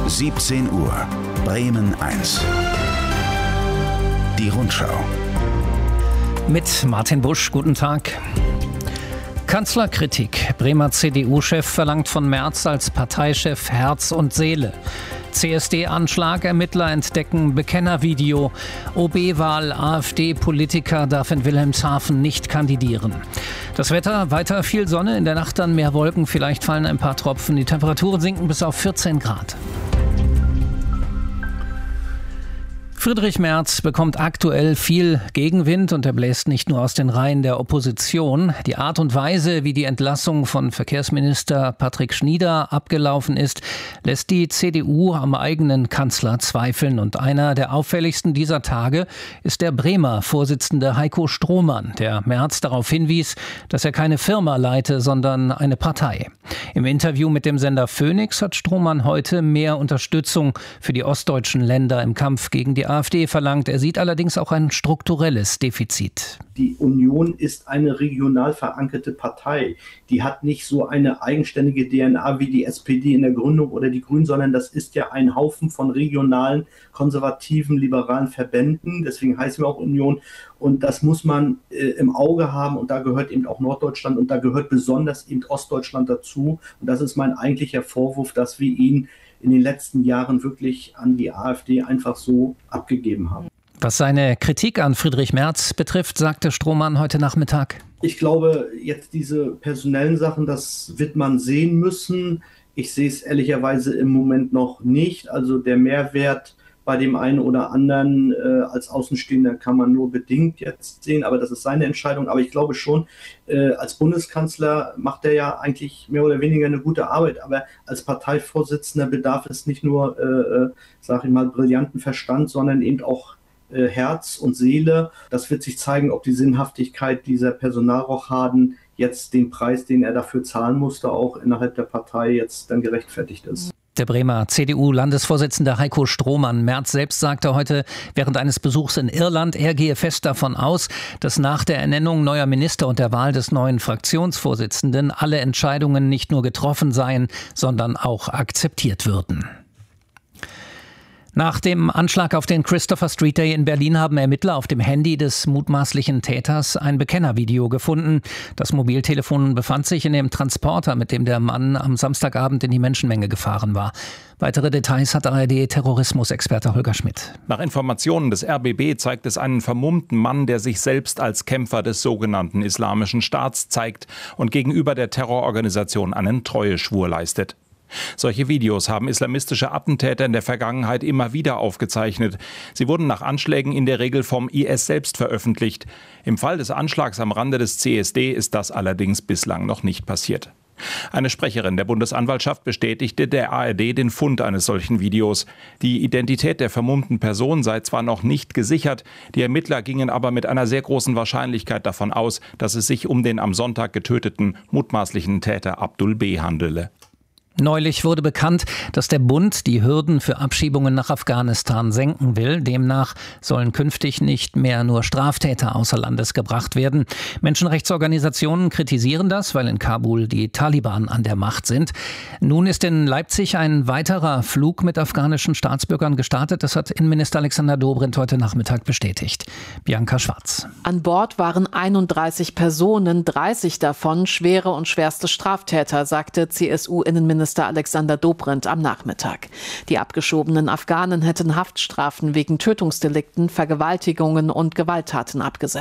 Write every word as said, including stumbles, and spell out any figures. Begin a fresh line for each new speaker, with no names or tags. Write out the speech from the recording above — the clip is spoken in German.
siebzehn Uhr, Bremen eins. Die Rundschau.
Mit Martin Busch, guten Tag. Kanzlerkritik. Bremer C D U-Chef verlangt von Merz als Parteichef Herz und Seele. C S D-Anschlag, Ermittler entdecken Bekennervideo. O B-Wahl, AfD-Politiker darf in Wilhelmshaven nicht kandidieren. Das Wetter, weiter viel Sonne, in der Nacht dann mehr Wolken, vielleicht fallen ein paar Tropfen. Die Temperaturen sinken bis auf vierzehn Grad. Friedrich Merz bekommt aktuell viel Gegenwind und er bläst nicht nur aus den Reihen der Opposition. Die Art und Weise, wie die Entlassung von Verkehrsminister Patrick Schnieder abgelaufen ist, lässt die C D U am eigenen Kanzler zweifeln. Und einer der auffälligsten dieser Tage ist der Bremer Vorsitzende Heiko Strohmann, der Merz darauf hinwies, dass er keine Firma leite, sondern eine Partei. Im Interview mit dem Sender Phoenix hat Strohmann heute mehr Unterstützung für die ostdeutschen Länder im Kampf gegen die AfD verlangt. Er sieht allerdings auch ein strukturelles Defizit.
Die Union ist eine regional verankerte Partei. Die hat nicht so eine eigenständige D N A wie die S P D in der Gründung oder die Grünen, sondern das ist ja ein Haufen von regionalen, konservativen, liberalen Verbänden. Deswegen heißen wir auch Union. Und das muss man äh, im Auge haben. Und da gehört eben auch Norddeutschland und da gehört besonders eben Ostdeutschland dazu. Und das ist mein eigentlicher Vorwurf, dass wir ihn in den letzten Jahren wirklich an die AfD einfach so abgegeben haben.
Was seine Kritik an Friedrich Merz betrifft, sagte Strohmann heute Nachmittag.
Ich glaube, jetzt diese personellen Sachen, das wird man sehen müssen. Ich sehe es ehrlicherweise im Moment noch nicht. Also der Mehrwert bei dem einen oder anderen äh, als Außenstehender kann man nur bedingt jetzt sehen, aber das ist seine Entscheidung. Aber ich glaube schon, äh, als Bundeskanzler macht er ja eigentlich mehr oder weniger eine gute Arbeit. Aber als Parteivorsitzender bedarf es nicht nur, äh, sage ich mal, brillanten Verstand, sondern eben auch äh, Herz und Seele. Das wird sich zeigen, ob die Sinnhaftigkeit dieser Personalrochaden jetzt den Preis, den er dafür zahlen musste, auch innerhalb der Partei jetzt dann gerechtfertigt ist.
Der Bremer C D U-Landesvorsitzende Heiko Strohmann. Merz selbst sagte heute während eines Besuchs in Irland, er gehe fest davon aus, dass nach der Ernennung neuer Minister und der Wahl des neuen Fraktionsvorsitzenden alle Entscheidungen nicht nur getroffen seien, sondern auch akzeptiert würden. Nach dem Anschlag auf den Christopher Street Day in Berlin haben Ermittler auf dem Handy des mutmaßlichen Täters ein Bekennervideo gefunden. Das Mobiltelefon befand sich in dem Transporter, mit dem der Mann am Samstagabend in die Menschenmenge gefahren war. Weitere Details hat A R D-Terrorismusexperte Holger Schmidt.
Nach Informationen des R B B zeigt es einen vermummten Mann, der sich selbst als Kämpfer des sogenannten Islamischen Staats zeigt und gegenüber der Terrororganisation einen Treueschwur leistet. Solche Videos haben islamistische Attentäter in der Vergangenheit immer wieder aufgezeichnet. Sie wurden nach Anschlägen in der Regel vom I S selbst veröffentlicht. Im Fall des Anschlags am Rande des C S D ist das allerdings bislang noch nicht passiert. Eine Sprecherin der Bundesanwaltschaft bestätigte der A R D den Fund eines solchen Videos. Die Identität der vermummten Person sei zwar noch nicht gesichert, die Ermittler gingen aber mit einer sehr großen Wahrscheinlichkeit davon aus, dass es sich um den am Sonntag getöteten mutmaßlichen Täter Abdul B. handele.
Neulich wurde bekannt, dass der Bund die Hürden für Abschiebungen nach Afghanistan senken will. Demnach sollen künftig nicht mehr nur Straftäter außer Landes gebracht werden. Menschenrechtsorganisationen kritisieren das, weil in Kabul die Taliban an der Macht sind. Nun ist in Leipzig ein weiterer Flug mit afghanischen Staatsbürgern gestartet. Das hat Innenminister Alexander Dobrindt heute Nachmittag bestätigt. Bianca Schwarz.
An Bord waren einunddreißig Personen, dreißig davon schwere und schwerste Straftäter, sagte C S U-Innenminister Alexander Dobrindt am Nachmittag. Die abgeschobenen Afghanen hätten Haftstrafen wegen Tötungsdelikten, Vergewaltigungen und Gewalttaten abgesessen.